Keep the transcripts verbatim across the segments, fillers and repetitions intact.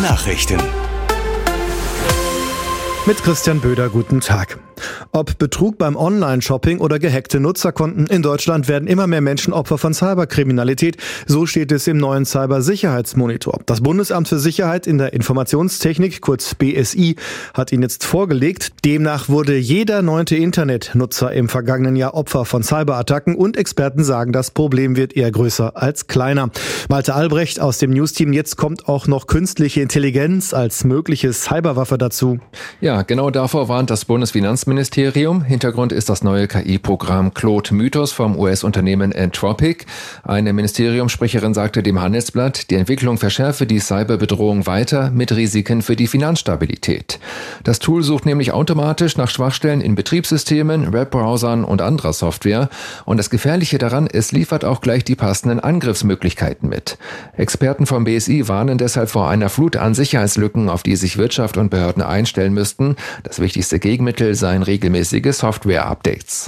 Nachrichten. Mit Christian Böder, guten Tag. Ob Betrug beim Online-Shopping oder gehackte Nutzerkonten, in Deutschland werden immer mehr Menschen Opfer von Cyberkriminalität. So steht es im neuen Cybersicherheitsmonitor. Das Bundesamt für Sicherheit in der Informationstechnik, kurz B S I, hat ihn jetzt vorgelegt. Demnach wurde jeder neunte Internetnutzer im vergangenen Jahr Opfer von Cyberattacken und Experten sagen, das Problem wird eher größer als kleiner. Malte Albrecht aus dem News-Team, jetzt kommt auch noch künstliche Intelligenz als mögliche Cyberwaffe dazu. Ja, genau davor warnt das Bundesfinanzministerium. Hintergrund ist das neue K I-Programm Claude Mythos vom U S-Unternehmen Anthropic. Eine Ministeriumssprecherin sagte dem Handelsblatt, die Entwicklung verschärfe die Cyberbedrohung weiter mit Risiken für die Finanzstabilität. Das Tool sucht nämlich automatisch nach Schwachstellen in Betriebssystemen, Webbrowsern und anderer Software. Und das Gefährliche daran, es liefert auch gleich die passenden Angriffsmöglichkeiten mit. Experten vom B S I warnen deshalb vor einer Flut an Sicherheitslücken, auf die sich Wirtschaft und Behörden einstellen müssten. Das wichtigste Gegenmittel seien regelmäßige Software-Updates.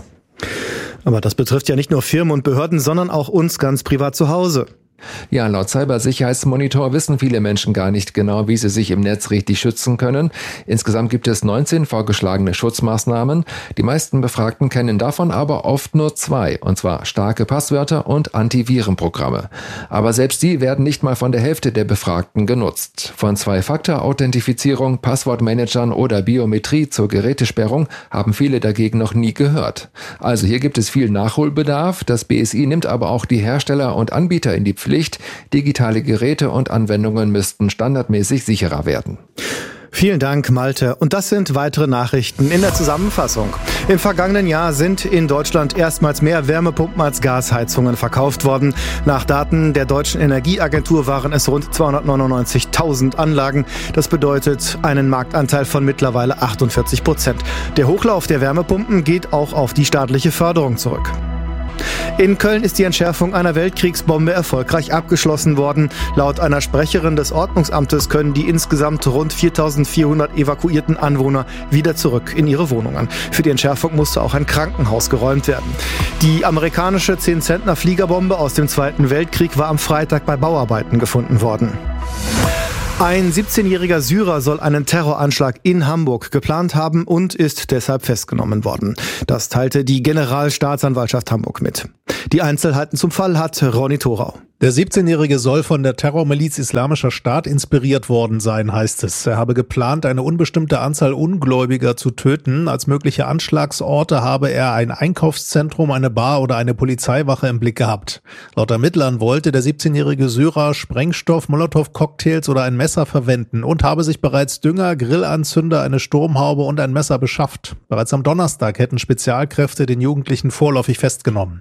Aber das betrifft ja nicht nur Firmen und Behörden, sondern auch uns ganz privat zu Hause. Ja, laut Cybersicherheitsmonitor wissen viele Menschen gar nicht genau, wie sie sich im Netz richtig schützen können. Insgesamt gibt es neunzehn vorgeschlagene Schutzmaßnahmen. Die meisten Befragten kennen davon aber oft nur zwei, und zwar starke Passwörter und Antivirenprogramme. Aber selbst die werden nicht mal von der Hälfte der Befragten genutzt. Von Zwei-Faktor-Authentifizierung, Passwortmanagern oder Biometrie zur Gerätesperrung haben viele dagegen noch nie gehört. Also hier gibt es viel Nachholbedarf. Das B S I nimmt aber auch die Hersteller und Anbieter in die Pflicht. Pflicht. Digitale Geräte und Anwendungen müssten standardmäßig sicherer werden. Vielen Dank, Malte. Und das sind weitere Nachrichten in der Zusammenfassung. Im vergangenen Jahr sind in Deutschland erstmals mehr Wärmepumpen als Gasheizungen verkauft worden. Nach Daten der Deutschen Energieagentur waren es rund zweihundertneunundneunzigtausend Anlagen. Das bedeutet einen Marktanteil von mittlerweile achtundvierzig Prozent. Der Hochlauf der Wärmepumpen geht auch auf die staatliche Förderung zurück. In Köln ist die Entschärfung einer Weltkriegsbombe erfolgreich abgeschlossen worden. Laut einer Sprecherin des Ordnungsamtes können die insgesamt rund viertausendvierhundert evakuierten Anwohner wieder zurück in ihre Wohnungen. Für die Entschärfung musste auch ein Krankenhaus geräumt werden. Die amerikanische zehn-Zentner-Fliegerbombe aus dem Zweiten Weltkrieg war am Freitag bei Bauarbeiten gefunden worden. Ein siebzehnjähriger Syrer soll einen Terroranschlag in Hamburg geplant haben und ist deshalb festgenommen worden. Das teilte die Generalstaatsanwaltschaft Hamburg mit. Die Einzelheiten zum Fall hat Ronny Thorau. Der siebzehnjährige soll von der Terrormiliz Islamischer Staat inspiriert worden sein, heißt es. Er habe geplant, eine unbestimmte Anzahl Ungläubiger zu töten. Als mögliche Anschlagsorte habe er ein Einkaufszentrum, eine Bar oder eine Polizeiwache im Blick gehabt. Laut Ermittlern wollte der siebzehnjährige Syrer Sprengstoff, Molotow-Cocktails oder ein Messer verwenden und habe sich bereits Dünger, Grillanzünder, eine Sturmhaube und ein Messer beschafft. Bereits am Donnerstag hätten Spezialkräfte den Jugendlichen vorläufig festgenommen.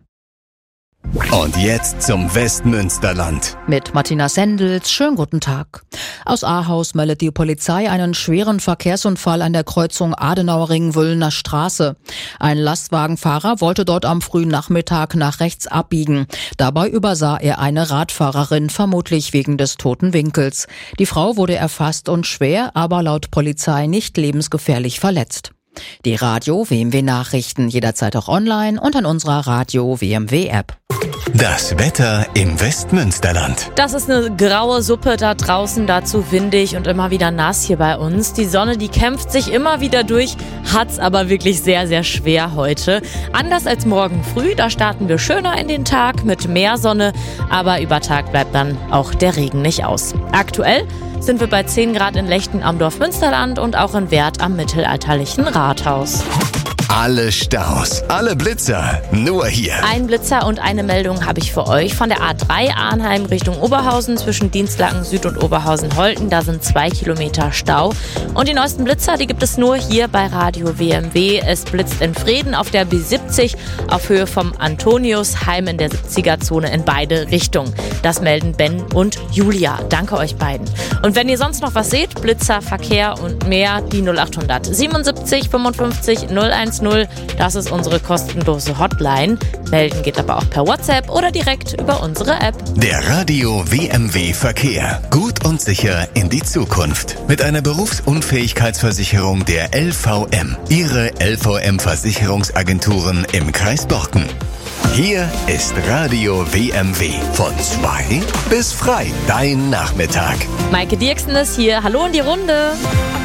Und jetzt zum Westmünsterland. Mit Martina Sendels, schönen guten Tag. Aus Ahaus meldet die Polizei einen schweren Verkehrsunfall an der Kreuzung Adenauerring-Wöllner Straße. Ein Lastwagenfahrer wollte dort am frühen Nachmittag nach rechts abbiegen. Dabei übersah er eine Radfahrerin, vermutlich wegen des toten Winkels. Die Frau wurde erfasst und schwer, aber laut Polizei nicht lebensgefährlich verletzt. Die Radio W M W Nachrichten jederzeit auch online und an unserer Radio W M W App. Das Wetter im Westmünsterland. Das ist eine graue Suppe da draußen, dazu windig und immer wieder nass hier bei uns. Die Sonne, die kämpft sich immer wieder durch, hat's aber wirklich sehr, sehr schwer heute. Anders als morgen früh, da starten wir schöner in den Tag mit mehr Sonne, aber über Tag bleibt dann auch der Regen nicht aus. Aktuell sind wir bei zehn Grad in Lechten am Dorf Münsterland und auch in Werth am mittelalterlichen Rathaus. Alle Staus, alle Blitzer, nur hier. Ein Blitzer und eine Meldung habe ich für euch von der A drei Arnheim Richtung Oberhausen zwischen Dienstlaken Süd und Oberhausen-Holten. Da sind zwei Kilometer Stau. Und die neuesten Blitzer, die gibt es nur hier bei Radio W M W. Es blitzt in Vreden auf der B siebzig auf Höhe vom Antoniusheim in der siebziger-Zone in beide Richtungen. Das melden Ben und Julia. Danke euch beiden. Und wenn ihr sonst noch was seht, Blitzer, Verkehr und mehr, die null acht siebenundsiebzig fünfundfünfzig null eins null, das ist unsere kostenlose Hotline. Melden geht aber auch per WhatsApp oder direkt über unsere App. Der Radio W M W Verkehr. Gut und sicher in die Zukunft. Mit einer Berufsunfähigkeitsversicherung der L V M. Ihre L V M-Versicherungsagenturen im Kreis Borken. Hier ist Radio W M W. Von zwei bis frei. Dein Nachmittag. Maike Dirksen ist hier. Hallo in die Runde.